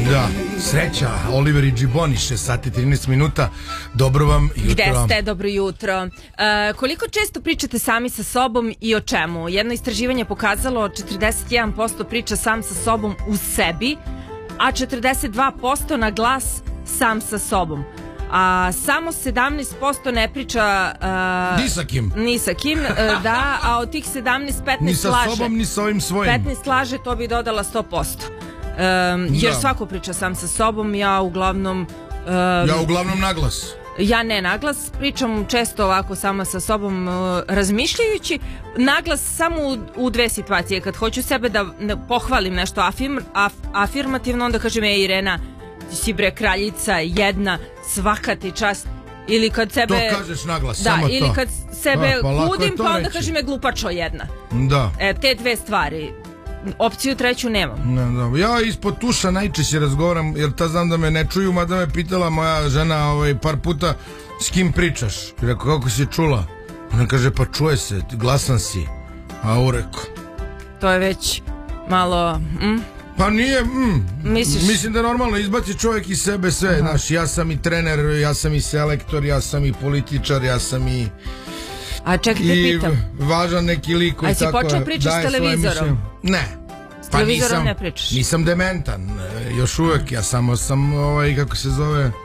Da, sreća, Oliver i Džiboni, 6 sati 13 minuta. Dobro vam jutro. Gde ste? Dobro jutro. Koliko često pričate sami sa sobom i o čemu? Jedno istraživanje pokazalo 41% priča sam sa sobom u sebi, a 42% na glas sam sa sobom. A samo 17% ne priča ni sa kim, da, a od tih 17, 15 ni sa laže. sobom, ni sa ovim svojim. 15 laže, to bi dodala 100%. Jer svako priča sam sa sobom, ja uglavnom naglas. Ja ne naglas, pričam često ovako sama sa sobom razmišljajući. Naglas samo u dve situacije. Kad hoću sebe da pohvalim nešto afirmativno, onda kažem Irena, ti si bre kraljica jedna, svaka ti čast. Ili kad sebe... To kažeš naglas, da, samo ili to. kad sebe kudim, pa onda reći. kažem glupačo jedna. Da. Te dve stvari. Opciju treću nemam. Ne. Ja ispod tuša najčešće razgovaram, jer znam da me ne čuju, mada me pitala moja žena par puta s kim pričaš. Rekao, kako si čula? Ona kaže, pa čuje se, glasan si. A ureko. To je već malo... Pa nije, Misliš? Mislim da normalno izbaci čovjek iz sebe sve, znaš, ja sam i trener, ja sam i selektor, ja sam i političar, ja sam i... A čekaj, te pitam. I važan neki lik koji tako... A si počeo pričati s televizorom? Ne. S televizorom ne pričaš? Nisam dementan, još uvek, ja samo sam, kako se zove...